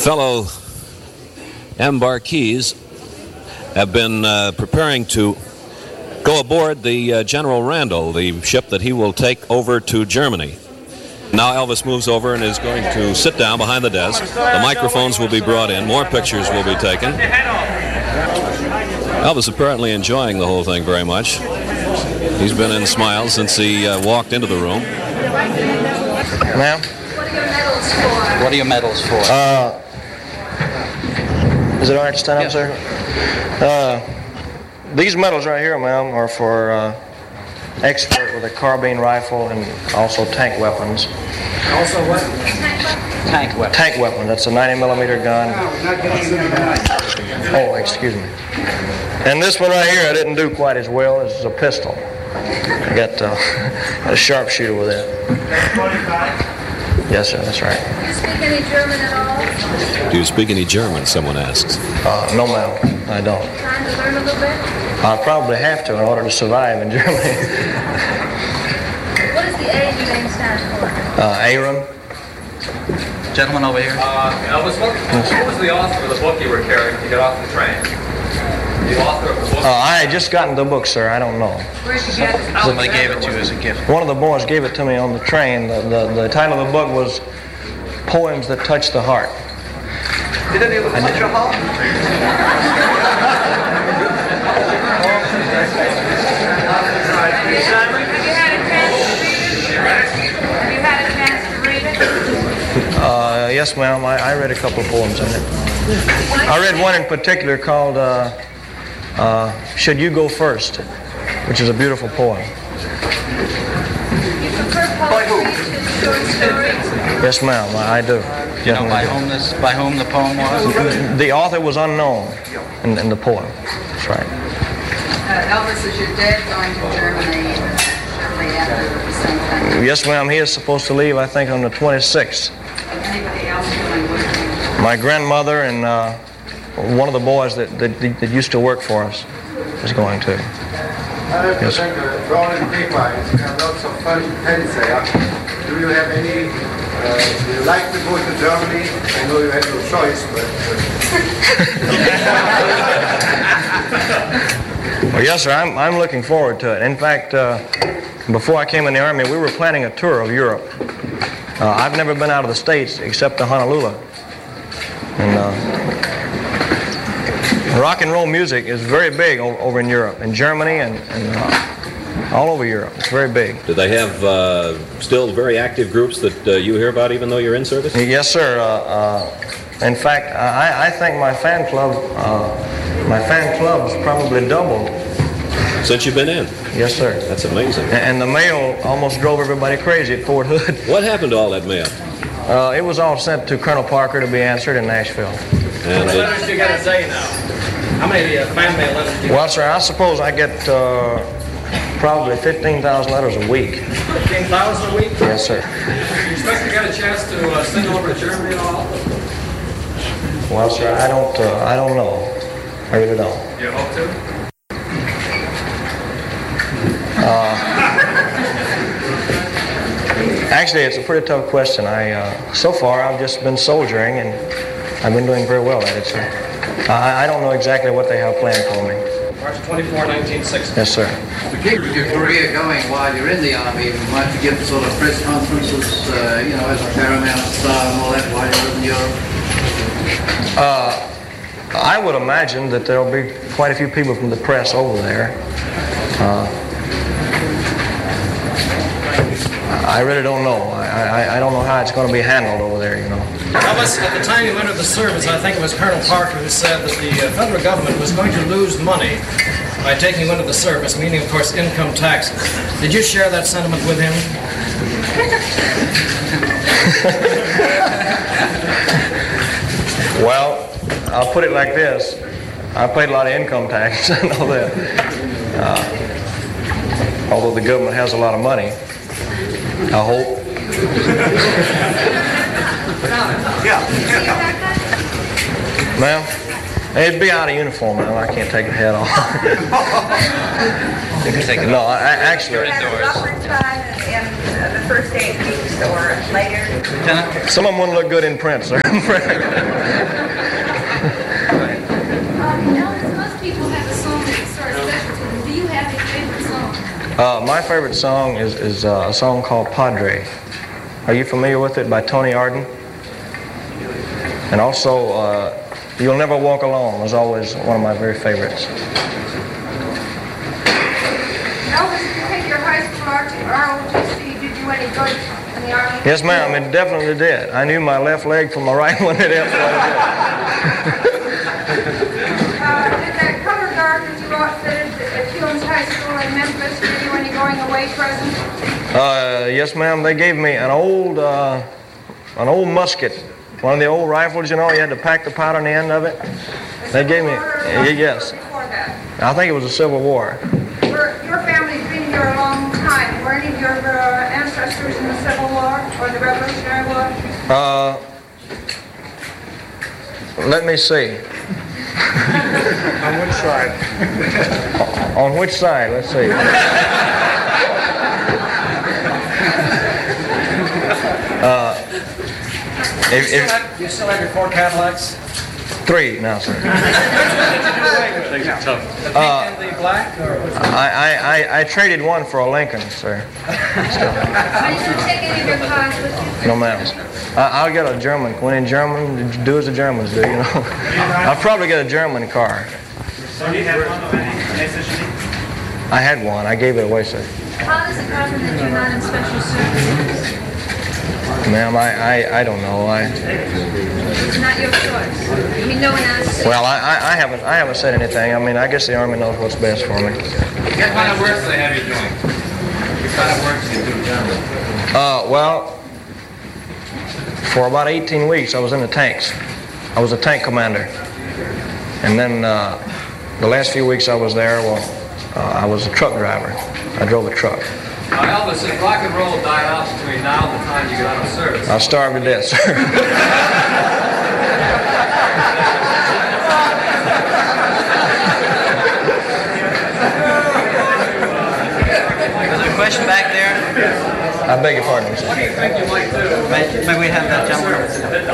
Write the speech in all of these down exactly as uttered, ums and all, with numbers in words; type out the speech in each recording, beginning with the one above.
fellow embarkees have been uh, preparing to go aboard the uh, General Randall, the ship that he will take over to Germany. Now Elvis moves over and is going to sit down behind the desk. The microphones will be brought in. More pictures will be taken. Elvis apparently enjoying the whole thing very much. He's been in smiles since he uh, walked into the room. Ma'am? What are your medals for? Uh, is it all right to stand up, sir? Uh, these medals right here, ma'am, are for uh, expert with a carbine rifle and also tank weapons. Also what? Tank weapons. Tank weapon. That's a ninety millimeter gun. Oh, excuse me. And this one right here, I didn't do quite as well. This is a pistol. I got uh, a sharpshooter with it. Yes, sir, that's right. Do you speak any German at all? Do you speak any German, someone asks. Uh, no, ma'am, I don't. Trying to learn a little bit? I probably have to in order to survive in Germany. What does the A in your name stand for? Uh, Aram. Gentleman over here. Uh, Elvis, what, what was the author of the book you were carrying to get off the train? The author of the book? Uh, I had just gotten the book, sir. I don't know. Where did you get it? Somebody gave it to you as a gift. One of the boys gave it to me on the train. The, the, the title of the book was Poems That Touch the Heart. Did any of it touch your heart? Have you had a chance to read it? Have you had a chance to read it? Uh, yes, ma'am. I, I read a couple of poems in it. I read one in particular called uh, uh, Should You Go First, which is a beautiful poem. You prefer poetry to short stories? Yes, ma'am. I, I do. Do you know by whom this, by whom the poem was? The author was unknown in, in the poem. That's right. Uh, Elvis, is your dad going to Germany shortly after the same time? Yes, ma'am. He is supposed to leave, I think, on the twenty-sixth. Anybody else going with you? My grandmother and uh, one of the boys that, that, that used to work for us is going to. Yes. Rolling paper and lots of fun pens there. Do you have any? Uh, do you like to go to Germany? I know you have no choice, but. Well, yes, sir. I'm, I'm looking forward to it. In fact, uh, before I came in the Army, we were planning a tour of Europe. Uh, I've never been out of the States except to Honolulu. And uh, rock and roll music is very big o- over in Europe, in Germany and, and uh, all over Europe. It's very big. Do they have uh, still very active groups that uh, you hear about even though you're in service? Yes, sir. Uh, uh, in fact, I, I think my fan club, uh, my fan club's probably doubled. Since you've been in? Yes, sir. That's amazing. And, and the mail almost drove everybody crazy at Fort Hood. What happened to all that mail? Uh, it was all sent to Colonel Parker to be answered in Nashville. How And many it, letters do you got a day now? How many uh, fan mail letters do you Well, sir, I suppose I get uh, probably fifteen thousand letters a week. fifteen thousand a week? Yes, sir. Do you expect to get a chance to uh, send over to Germany at all? Well, sir, I don't, uh, I don't know. I really don't. You hope to? Actually, it's a pretty tough question. I, uh, so far, I've just been soldiering, and I've been doing very well at it, sir. I, I don't know exactly what they have planned for me. March twenty-fourth, nineteen sixty. Yes, sir. To keep your career going while you're in the Army, might you give sort of press conferences, uh, you know, as a paramount star and all that while you're in Europe? Uh, I would imagine that there'll be quite a few people from the press over there. Uh, I really don't know. I, I, I don't know how it's going to be handled over there, you know. Elvis, at the time you entered the service, I think it was Colonel Parker who said that the uh, federal government was going to lose money by taking you into the service, meaning, of course, income taxes. Did you share that sentiment with him? Well, I'll put it like this. I paid a lot of income tax, I know that. Uh, although the government has a lot of money, I hope. Ma'am, it'd be out of uniform, ma'am. I can't take the hat off. You can take it No, off. I, I actually. Have a rougher time in uh, the first eight weeks or later? Lieutenant? Some of them wouldn't look good in print, sir. Um, Elvis, most people have a song that's sort of special to them. Do you have a favorite song? Uh, my favorite song is, is uh, a song called Padre. Are you familiar with it, by Tony Arden? And also, uh, You'll Never Walk Alone was always one of my very favorites. Elvis, did you take your high school R O T C? Did you any good in the Army? Yes, ma'am, it definitely did. I knew my left leg from my right one. It absolutely did. Uh, did that color guard that you outfitted at Hewins High School in Memphis give you any going away presents? Uh, yes, ma'am. They gave me an old, uh, an old musket, one of the old rifles. You know, you had to pack the powder on the end of it. They gave me, uh, yes. Before that. I think it was the Civil War. Your, your family's been here a long time. Were any of your uh, ancestors in the Civil War or the Revolutionary War? Uh, let me see. On which side? On which side? Let's see. Uh, if, You still if, have, you still have your four Cadillacs? three now, sir. Things are tough. The pink Uh, and the black? Or which one? I, I, I, I traded one for a Lincoln, sir. Why did you take any of your cars with you? No, ma'am. I, I'll get a German. When in German, do as the Germans do, you know. I'll probably get a German car. So do you have one of any necessity? I had one. I gave it away, sir. How does it happen that you're not in special service? Ma'am, I, I, I don't know. I It's not your choice. I mean, no one asked. well, I, I, I haven't I haven't said anything. I mean, I guess the Army knows what's best for me. What kind of work do they have you doing? What kind of work do you do generally? Uh, well, for about eighteen weeks, I was in the tanks. I was a tank commander, and then uh, the last few weeks I was there, well, uh, I was a truck driver. I drove a truck. Now, Elvis, if rock and roll died out between now and the time you get out of service, I starved to death, sir. Is there a question back there? I beg your pardon, sir. what do you think you might do? May, may we have that gentleman?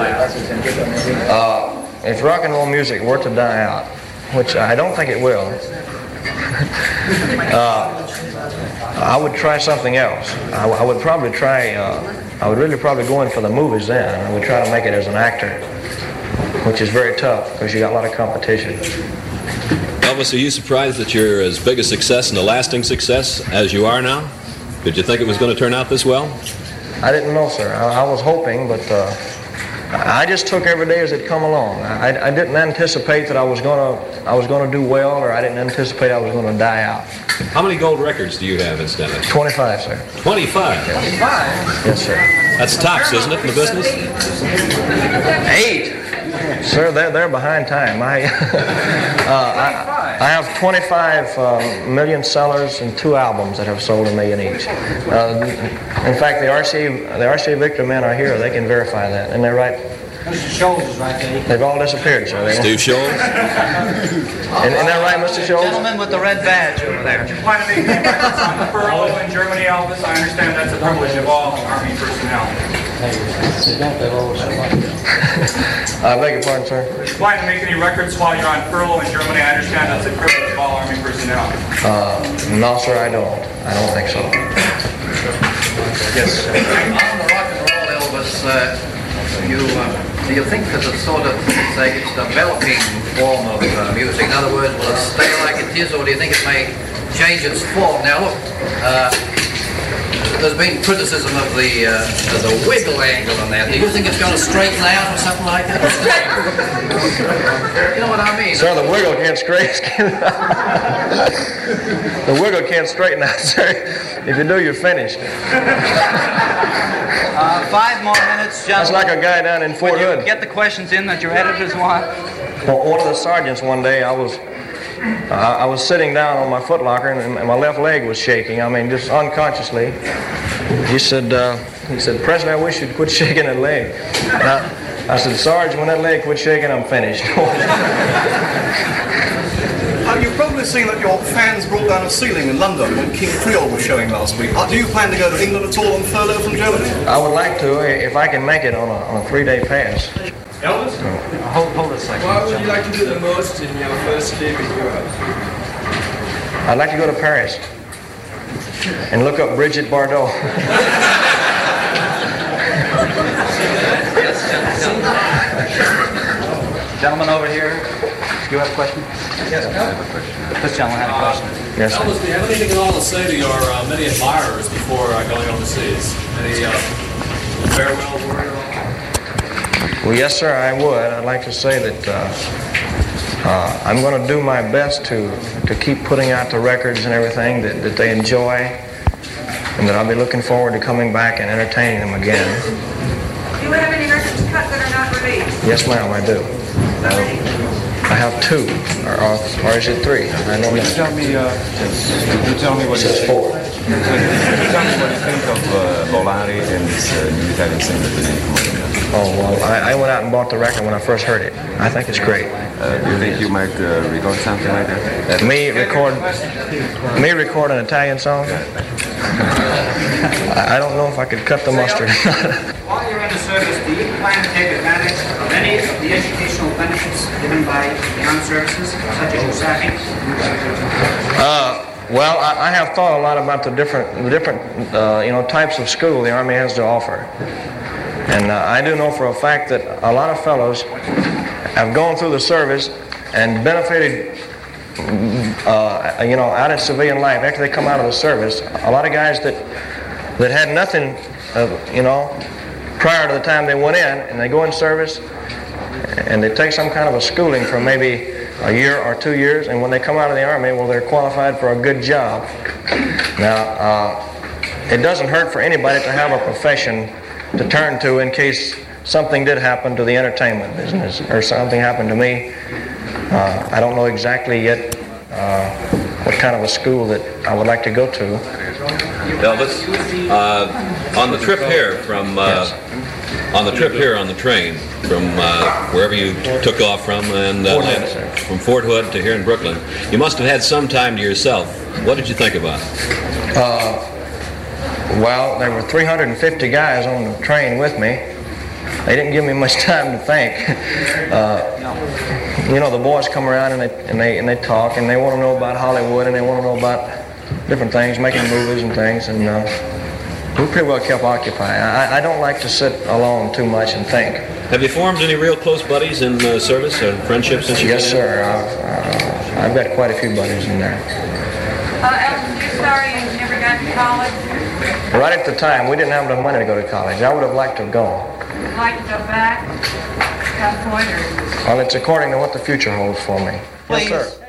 Uh, if rock and roll music were to die out, which I don't think it will, uh, I would try something else. I, I would probably try, uh, I would really probably go in for the movies then. I would try to make it as an actor, which is very tough because you got a lot of competition. Elvis, are you surprised that you're as big a success and a lasting success as you are now? Did you think it was going to turn out this well? I didn't know, sir. I, I was hoping, but uh, I just took every day as it come along. I, I didn't anticipate that I was gonna I was gonna do well, or I didn't anticipate I was gonna die out. How many gold records do you have, incidentally? twenty-five, sir. twenty-five. Yes, sir. That's tops, isn't it, in the business? Eight. Sir, they're, they're behind time. I, uh, I, I have twenty-five uh, million sellers and two albums that have sold a million each. Uh, in fact, the R C A, the R C A Victor men are here. They can verify that. And they're right. Mister Scholes is right there. They've all disappeared, sir. They Steve Scholes? Isn't, isn't that right, Mister Scholes? Gentleman with the red badge over there. Do you plan to make any records on furlough in Germany, Elvis? I understand that's a privilege of all Army personnel. I beg your pardon, sir. Do you plan to make any records while you're on furlough in Germany? I understand that's a privilege of all Army personnel. Uh, no, sir, I don't. I don't think so. Yes, sir. On the rock and roll, Elvis, uh, you, uh, do you think that it's sort of, say, it's a developing form of uh, music? In other words, will it stay like it is, or do you think it may change its form? Now, look, uh, there's been criticism of the uh, of the wiggle angle on that. Do you think it's going to straighten out or something like that? You know what I mean? Sir, the wiggle can't straighten. The wiggle can't straighten out, sir. If you do, you're finished. Uh, five more minutes, That's gentlemen. like a guy down in Fort Would you Hood. get the questions in that your editors want? Well, one of the sergeants one day, I was uh, I was sitting down on my footlocker and, and my left leg was shaking. I mean, just unconsciously. He said, uh, he said, Presley, I wish you'd quit shaking that leg. And I, I said, Sarge, when that leg quit shaking, I'm finished. Uh, you've probably seen that your fans brought down a ceiling in London when King Creole was showing last week. Uh, do you plan to go to England at all on furlough from Germany? I would like to, if I can make it on a, on a three-day pass. Elvis? Uh, hold, hold a second. What would you like to do the most in your first day in Europe? I'd like to go to Paris and look up Brigitte Bardot. Gentleman over here, do you have a question? Yes, This gentleman had a question. Yes, sir. Elvis, do you have anything at all to say to your uh, many admirers before uh, going overseas? Any uh, farewell word at all? Well, yes, sir, I would. I'd like to say that uh, uh, I'm going to do my best to, to keep putting out the records and everything that, that they enjoy, and that I'll be looking forward to coming back and entertaining them again. Do you have any records cut that are not released? Yes, ma'am, I do. How many? I have two, or, or, or is it three? I don't know. Tell me, uh, can you tell me what It you says think? four. Can you tell me what you think of uh, Volare and this uh, new Italian singer that they come Oh, well, I, I went out and bought the record when I first heard it. I think it's great. uh, Do you think you might uh, record something like that? Me record, me record an Italian song? I, I don't know if I could cut the mustard. While you're in the service, do you plan to take advantage of any of the educational benefits given by the armed services, such as your staffing? Uh, well, I, I have thought a lot about the different, the different, uh, you know, types of school the Army has to offer, and uh, I do know for a fact that a lot of fellows have gone through the service and benefited, uh, you know, out in civilian life after they come out of the service. A lot of guys that that had nothing, uh, you know, prior to the time they went in, and they go in service, and they take some kind of a schooling for maybe a year or two years, and when they come out of the Army, well, they're qualified for a good job. Now, uh, it doesn't hurt for anybody to have a profession to turn to in case something did happen to the entertainment business, or something happened to me. Uh, I don't know exactly yet uh, what kind of a school that I would like to go to. Elvis, uh, on the trip here from, uh, on the trip here on the train from uh, wherever you took off from, and uh, Fort Hood, sir. from Fort Hood to here in Brooklyn, you must have had some time to yourself. What did you think about it? Uh, well, there were three hundred fifty guys on the train with me. They didn't give me much time to think. Uh, you know, the boys come around and they, and they and they talk, and they want to know about Hollywood, and they want to know about different things, making movies and things, and uh, we pretty well kept occupied. I, I don't like to sit alone too much and think. Have you formed any real close buddies in uh, service or friendships since you Yes, sir. I've, uh, I've got quite a few buddies in there. Uh, Elvis, you're sorry you never got to college? Right at the time, we didn't have enough money to go to college. I would have liked to have gone. Would you like to go back at some point, or? Well, it's according to what the future holds for me. Please. Yes, sir.